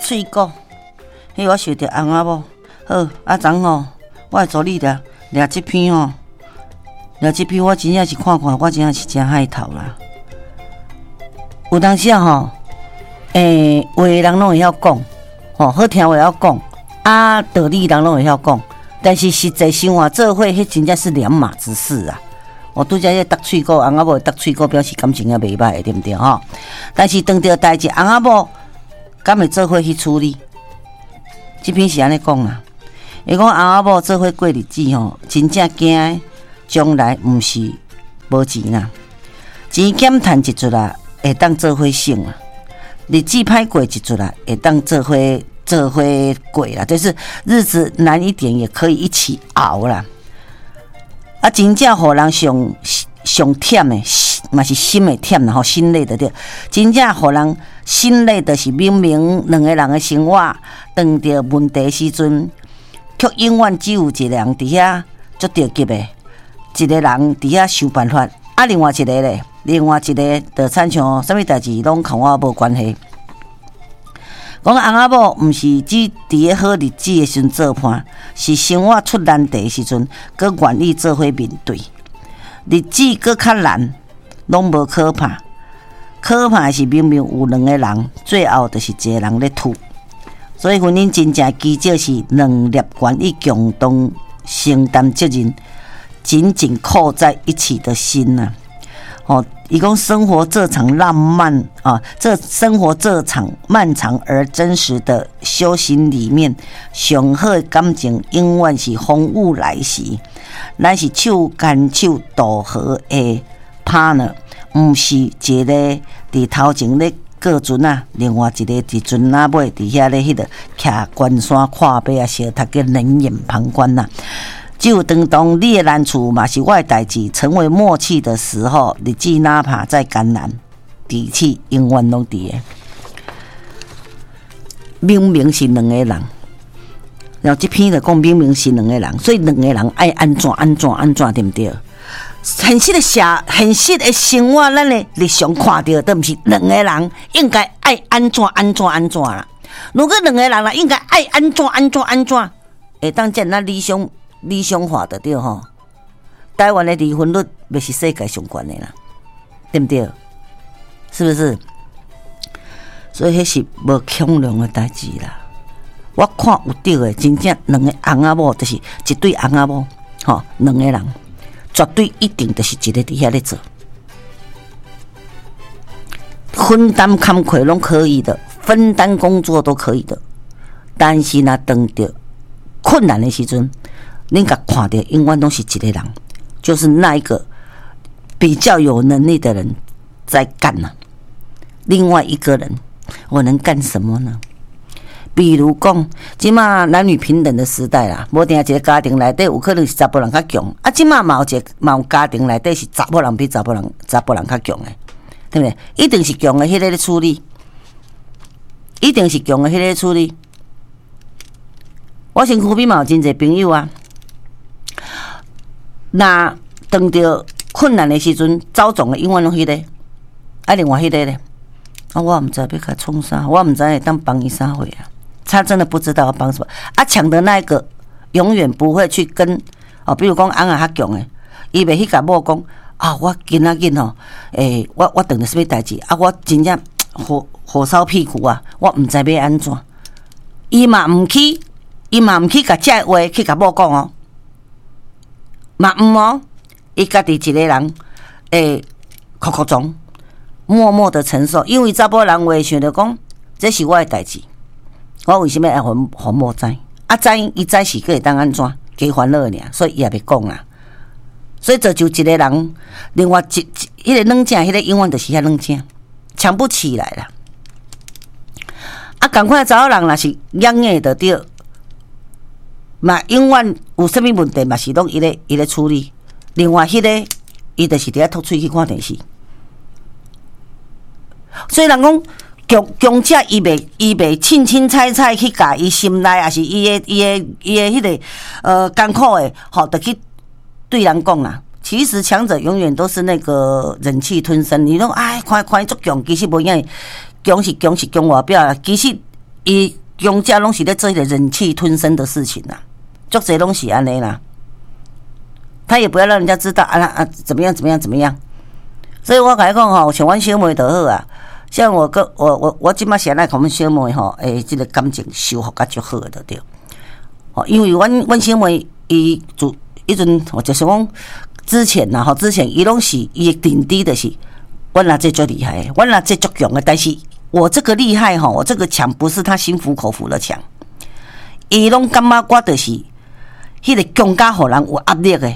喙膏，迄我受着翁仔某。好，啊昨吼，我会助你掠即篇吼，掠即篇我真正是看，我真正是真害头啦。有当时吼，话人拢会晓讲，吼好听话晓讲，啊道理人拢会晓讲，但是实际生活做伙，迄真正是两码子事啊。我拄则迄搭喙膏，翁仔某搭喙膏表示感情也袂歹，对毋对吼？但是当着代志，翁仔某敢会做伙去处理？即篇是安尼讲啦。伊讲翁仔某做伙过日子吼，真正惊将来毋是无钱啦，钱减趁一撮啦，会当做伙省啊。日子歹过一撮啦，会当做伙过啦，就是日子难一点也可以一起熬啦。啊，真正互人上忝的，嘛是心会忝啦吼，心累的对。真正互人心累的是明明两个人的生活遇到问题时阵，却永远只有一个人伫遐足着急的，一个人伫遐想办法。啊，另外一个咧，就亲像啥物代志拢跟我无关系。讲翁仔某毋是只伫咧好日子的时阵做伴，是生活出难题的时阵，佮愿意做伙面对。日子佮较难，拢无可怕。可怕的是明明有两个人，最后就是一个人咧吐。所以婚姻真正基础是两粒愿意共同承担责任、紧紧扣在一起的心呐。哦，伊讲生活这场浪漫啊，生活这场漫长而真实的修行里面，上好的感情永远是风雨来时，咱是手牵手渡河的 partner， 毋是一个伫头前咧过船啊，另外一个伫船仔尾伫遐咧迄个徛关山看马啊，小读个冷眼旁观呐。只有当你的难处嘛是我的代志，成为默契的时候，日子哪怕再艰难，底气永远拢伫的。明明是两个人，然后这篇就讲明明是两个人，所以两个人爱安怎，对不对？现实的生活，咱的日常看到都毋是两个人应该爱安怎啦。如果两个人啦，应该爱安怎，会当这样理想化的对吼。台湾的离婚率也是世界上悬的啦，对不对？是不是？所以迄是无恐龙的代志啦。我看有对的，真正两个翁仔某，就是一对翁仔某，吼，两个人绝对一定就是一个伫遐咧做，分担坎坷拢可以的，分担工作都可以的。但是若当着困难的时阵，恁甲看到永远都是一个人，就是那一个比较有能力的人在干了。另外一个人，我能干什么呢？比如讲，即马男女平等的时代啦，无定一个家庭内底有可能是查甫人较强，啊，即马嘛有家庭内底是查某人比查甫人较强的，对不对？一定是强的迄个咧处理，我身躯边嘛有真侪朋友啊，那当着困难的时阵，走总的永远拢迄个，啊，另外迄个咧，啊，我毋知要甲创啥，我毋知会当帮伊啥货啊。他真的不知道要帮什么啊！抢的那一个永远不会去跟哦，比如讲翁仔较强的，伊袂去甲某讲啊，我今仔日吼，我等着什么代志啊？我真正火烧屁股啊！我毋知要安怎，伊嘛毋去甲这话去甲某讲哦，嘛毋哦，伊家己一个人哭装，默默的承受，因为查甫人话想着讲，这是我的代志。我为什么要互某知？啊知伊知是个会当安怎？加烦恼尔，所以伊也袂讲啦。所以这就一个人，另外迄个冷静，迄个永远就是遐冷静，强不起来啦。啊，赶快查某人若是养的就对，嘛永远有啥物问题嘛是拢伊咧处理。另外迄个伊就是伫遐吐喙去看电视。所以人讲。强者伊袂凊彩去甲伊心内，也是伊的迄个艰苦的，吼，就去对人讲啦。其实强者永远都是那个忍气吞声。你讲看足强，其实无影，强是强外表啦。其实伊用家拢是咧做一个忍气吞声的事情啦，足侪拢是安尼啦。他也不要让人家知道怎么样怎么样怎么样。所以我甲你讲吼，像阮小妹就好啊。像我即摆现在甲阮小妹吼，即个感情修复甲足好的对。哦，因为阮小妹伊阵我就是讲之前啦吼，之前伊拢是伊顶低的是，阮若这足厉害的，阮若这足强的，但是我这个厉害吼，我这个强不是他心服口服的强，伊拢感觉我就是迄个强甲互人有压力的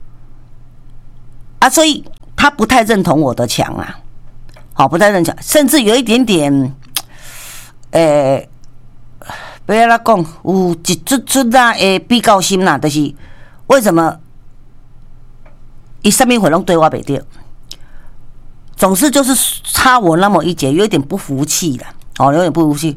啊，所以他不太认同我的强啊，好，不太认同，甚至有一点点，不要啦讲，有一chút啦比较心啦，就是为什么伊什么会拢对我袂对，总是就是差我那么一截，有一点不服气啦，哦，有点不服气。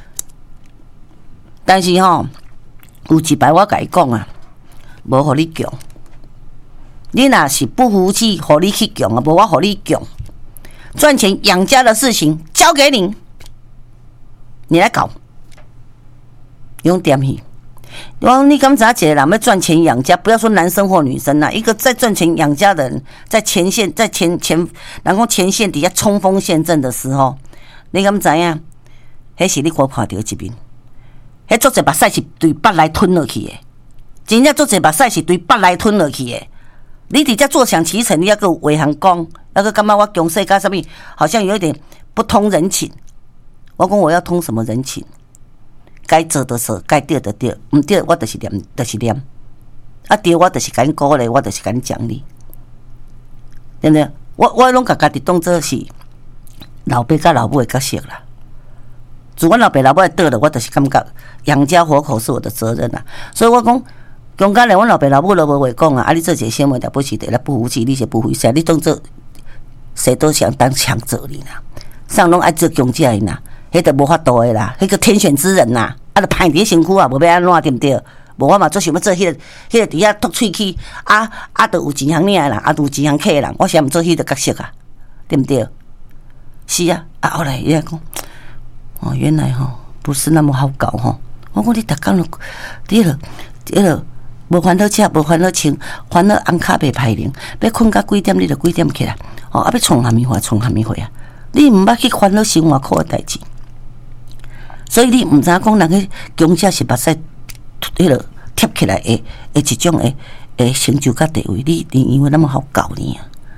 但是吼，有一摆我甲伊讲啊，无互你强，你若是不服气，互你去强啊，无我互你强。赚钱养家的事情交给你，你来搞。用点去，你敢知一个人要赚钱养家？不要说男生或女生啦，一个在赚钱养家的人，在前线，在前，然后前线底下冲锋陷阵的时候，你敢知影？迄是你我看到一面，迄做者目屎是对腹来吞落去的，真正做者目屎是对腹来吞落去的。你底下坐享其成，你要个为行讲，要个感觉我强势干什么？好像有一点不通人情。我讲我要通什么人情？该做的做，该对的对，唔对我就是念，就是念。啊对我就是甲你鼓励，我就是甲你奖励，对不对？我拢甲家己当做是老爸甲老母的角色啦。自阮老爸老母倒了，我就是感觉养家活口是我的责任啦。所以我讲，强甲连阮老爸老母都无话讲啊！你做一个小妹了不起的，来不服气，你是不服气，你当做谁都想当强者你啦，上拢爱做强者的啦。迄个无法度的啦，迄个天选之人呐，啊，就歹伫身躯啊，无要安怎对不对？无我嘛做想要做迄个伫遐吐喙齿，就有钱行领的人，有钱行客的人，我想毋做迄个角色啊，对不对？是啊，后来伊讲，哦，原来不是那么好搞我讲你逐工就无烦恼吃，无烦恼穿，烦恼红脚袂歹灵，要困到几点你就几点起来，要创啥物货创啥物货啊！你毋捌去烦恼生活苦的代志。所以你唔知影讲人个强者是目屎，迄个贴起来的一种的成就甲地位，你因为那么好搞呢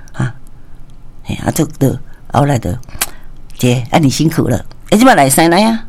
就后来的姐，你辛苦了，即摆来生来啊，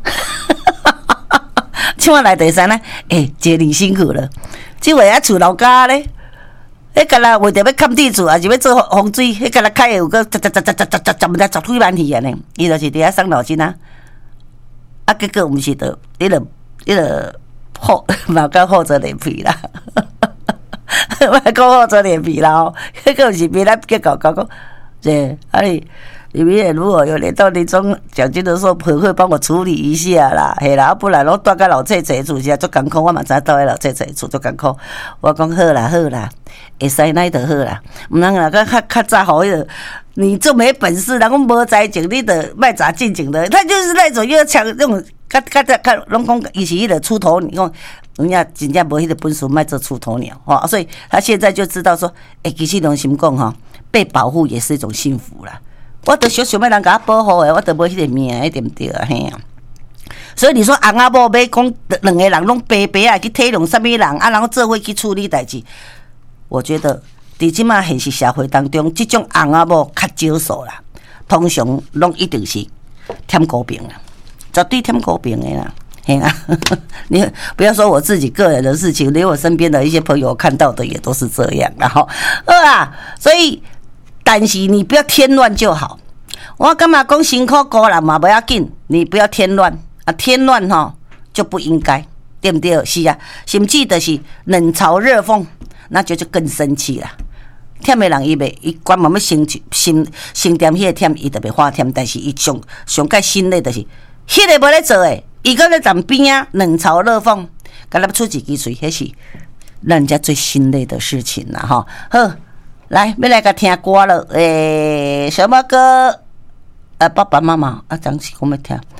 即摆来第三呢，姐你辛苦了，即位厝老家咧，干那为着要砍地主，还是要做风水，干那开有个十几万去安尼，伊就是伫遐伤脑筋啊。结果毋是的，迄个嘛讲厚着脸皮啦，嘛讲厚着脸皮啦迄个是别人结果讲，对，你明年如果有领到年终奖金的时候，会帮我处理一下啦，嘿啦，不然拢住到老册册厝是足艰苦，我嘛知倒喺老册册厝足艰苦。我讲好啦，会使那就好啦，毋通啦，较早好迄个。你这没本事，然后无才情，你的卖杂进境的，他就是那种又强那种，拢讲伊是迄个出头鸟，人家真正无迄个本事卖做出头鸟所以他现在就知道说，其实良心讲被保护也是一种幸福啦。我都想要人甲我保护的，我都无迄个命，对不对啊？嘿啊！所以你说翁仔某要讲两个人拢白白啊去体谅什么人然后做伙去处理代志，我觉得。伫即马现实社会当中，即种翁仔某较少数啦，通常拢一定是舔狗饼啦，绝对舔狗饼的啦，嘿啦，你不要说我自己个人的事情，连我身边的一些朋友看到的也都是这样啦所以，但是你不要添乱就好。我感觉讲辛苦过人嘛不要紧，你不要添乱添乱就不应该，对不对？是啊，甚至就是冷嘲热讽，那就更生气啦。忝的人伊管嘛要心点迄个忝，伊就袂花忝。但是伊上介心累就是迄个无咧做诶，伊搁咧站边啊，冷嘲热讽，甲咱出一支嘴，迄是让人家最心累的事情啦好，来要来甲听歌了，什么歌？爸爸妈妈当时讲要听。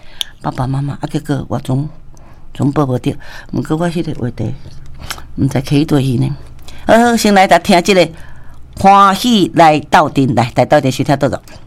爸爸妈妈，啊，结果我总报无着，毋过我迄个话题，毋知起对去呢。好，先来听即个欢喜来斗阵，来斗阵收听倒转。